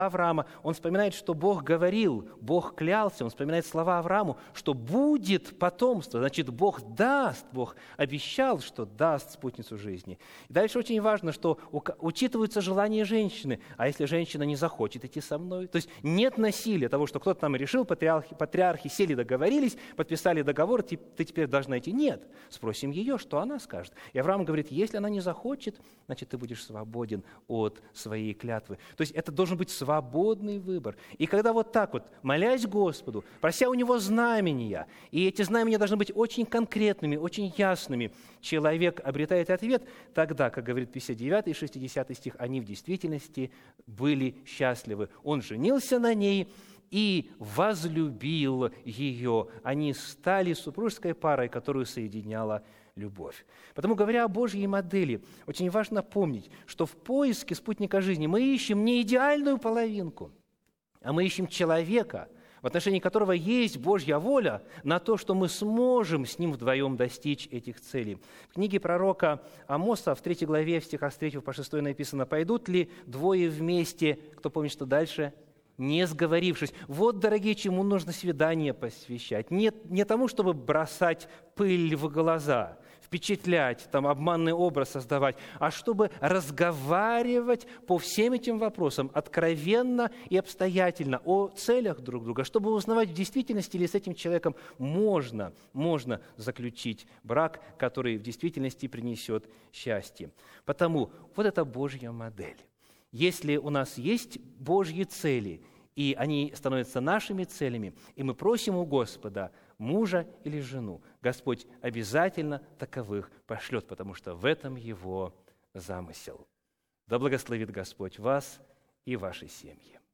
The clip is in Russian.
Авраама, он вспоминает, что Бог говорил, Бог клялся, он вспоминает слова Аврааму, что будет потомство, значит, Бог даст, Бог обещал, что даст спутницу жизни. И дальше очень важно, что учитываются желания женщины, а если женщина не захочет идти со мной, то есть нет насилия того, что кто-то там решил, патриархи сели, договорились, подписали договор, ты теперь должна идти. Нет, спросим ее, что она скажет. И Авраам говорит, если она не захочет, значит, ты будешь свободен от своей клятвы. То есть это должен быть свободный выбор. И когда вот так вот, молясь Господу, прося у Него знамения, и эти знамения должны быть очень конкретными, очень ясными, человек обретает ответ, тогда, как говорит 59 и 60 стих, они в действительности были счастливы. Он женился на ней и возлюбил ее. Они стали супружеской парой, которую соединяла любовь. Потому, говоря о Божьей модели, очень важно помнить, что в поиске спутника жизни мы ищем не идеальную половинку, а мы ищем человека, в отношении которого есть Божья воля на то, что мы сможем с ним вдвоем достичь этих целей. В книге пророка Амоса в 3 главе, в стихах с 3 по 6 написано: «Пойдут ли двое вместе?» Кто помнит, что дальше? «Не сговорившись». Вот, дорогие, чему нужно свидание посвящать. Не тому, чтобы бросать пыль в глаза, впечатлять, там, обманный образ создавать, а чтобы разговаривать по всем этим вопросам откровенно и обстоятельно о целях друг друга, чтобы узнавать, в действительности ли с этим человеком можно заключить брак, который в действительности принесет счастье. Потому вот это Божья модель. Если у нас есть Божьи цели, и они становятся нашими целями, и мы просим у Господа мужа или жену, Господь обязательно таковых пошлет, потому что в этом Его замысел. Да благословит Господь вас и ваши семьи.